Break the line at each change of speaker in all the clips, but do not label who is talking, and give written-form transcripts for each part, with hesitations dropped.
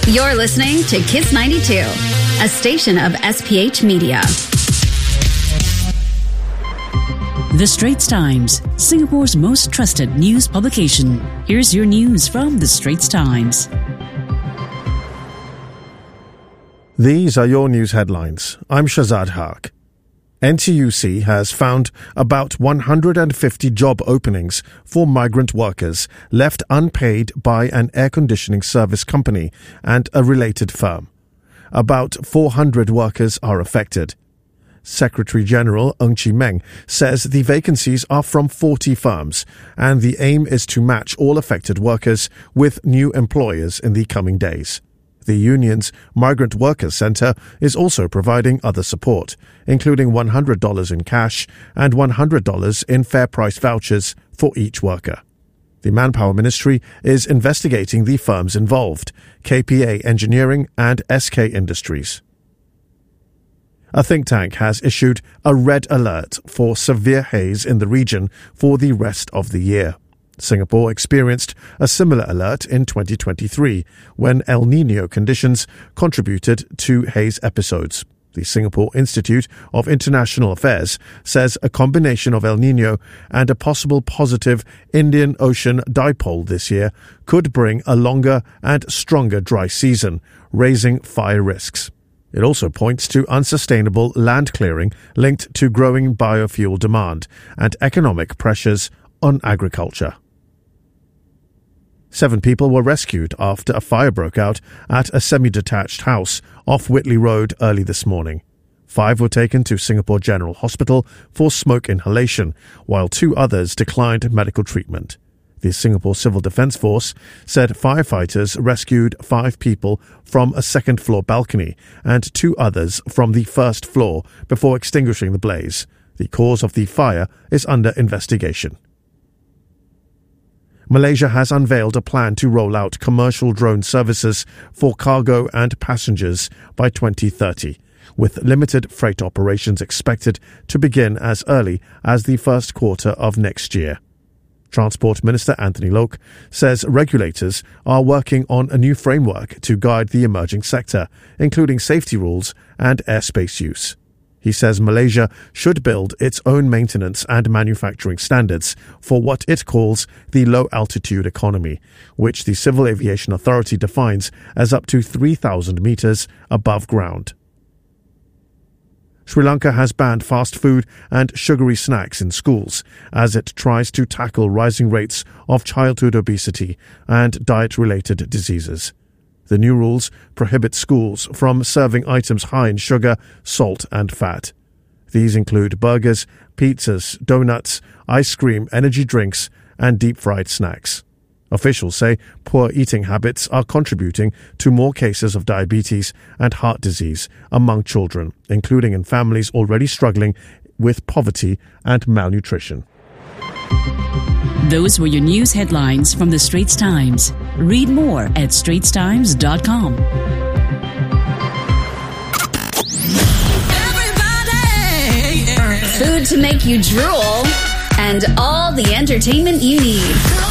You're listening to Kiss 92, a station of SPH Media.
The Straits Times, Singapore's most trusted news publication. Here's your news from The Straits Times.
These are your news headlines. I'm Shazad Haq. NTUC has found about 150 job openings for migrant workers left unpaid by an air conditioning service company and a related firm. About 400 workers are affected. Secretary-General Ng Chee Meng says the vacancies are from 40 firms and the aim is to match all affected workers with new employers in the coming days. The union's Migrant Workers Centre is also providing other support, including $100 in cash and $100 in fair price vouchers for each worker. The Manpower Ministry is investigating the firms involved, KPA Engineering and SK Industries. A think tank has issued a red alert for severe haze in the region for the rest of the year. Singapore experienced a similar alert in 2023 when El Niño conditions contributed to haze episodes. The Singapore Institute of International Affairs says a combination of El Niño and a possible positive Indian Ocean dipole this year could bring a longer and stronger dry season, raising fire risks. It also points to unsustainable land clearing linked to growing biofuel demand and economic pressures on agriculture. 7 people were rescued after a fire broke out at a semi-detached house off Whitley Road early this morning. 5 were taken to Singapore General Hospital for smoke inhalation, while 2 others declined medical treatment. The Singapore Civil Defence Force said firefighters rescued 5 people from a second-floor balcony and 2 others from the first floor before extinguishing the blaze. The cause of the fire is under investigation. Malaysia has unveiled a plan to roll out commercial drone services for cargo and passengers by 2030, with limited freight operations expected to begin as early as the first quarter of next year. Transport Minister Anthony Loke says regulators are working on a new framework to guide the emerging sector, including safety rules and airspace use. He says Malaysia should build its own maintenance and manufacturing standards for what it calls the low-altitude economy, which the Civil Aviation Authority defines as up to 3,000 meters above ground. Sri Lanka has banned fast food and sugary snacks in schools as it tries to tackle rising rates of childhood obesity and diet-related diseases. The new rules prohibit schools from serving items high in sugar, salt and fat. These include burgers, pizzas, donuts, ice cream, energy drinks and deep-fried snacks. Officials say poor eating habits are contributing to more cases of diabetes and heart disease among children, including in families already struggling with poverty and malnutrition.
Those were your news headlines from The Straits Times. Read more at straitstimes.com.
Food to make you drool, and all the entertainment you need.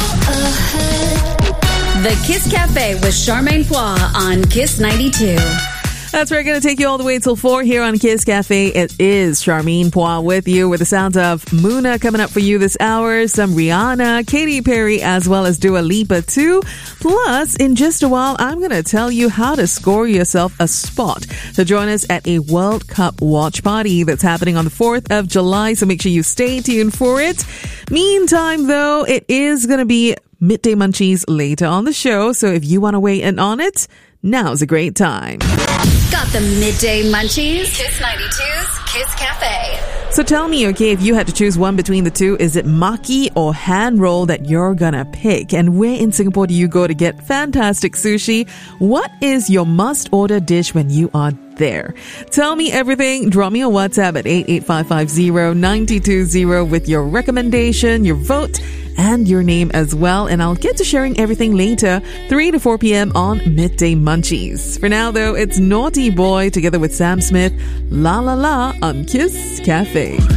The Kiss Cafe with Charmaine Poix on Kiss 92.
That's right, going to take you all the way till 4 here on Kiss Cafe. It is Charmaine Poix with you with the sounds of Muna coming up for you this hour, some Rihanna, Katy Perry, as well as Dua Lipa too. Plus, in just a while, I'm going to tell you how to score yourself a spot to join us at a World Cup watch party that's happening on the 4th of July, so make sure you stay tuned for it. Meantime, though, it is going to be Midday Munchies later on the show, so if you want to weigh in on it, now's a great time.
Got the Midday Munchies? Kiss 92's Kiss Cafe.
So tell me, okay, if you had to choose one between the two, is it maki or hand roll that you're gonna pick? And where in Singapore do you go to get fantastic sushi? What is your must-order dish when you are there? Tell me everything. Drop me a WhatsApp at 88550-920 with your recommendation, your vote, and your name as well. And I'll get to sharing everything later, 3 to 4 p.m. on Midday Munchies. For now, though, it's Naughty Boy together with Sam Smith, La La La on Kiss Cafe.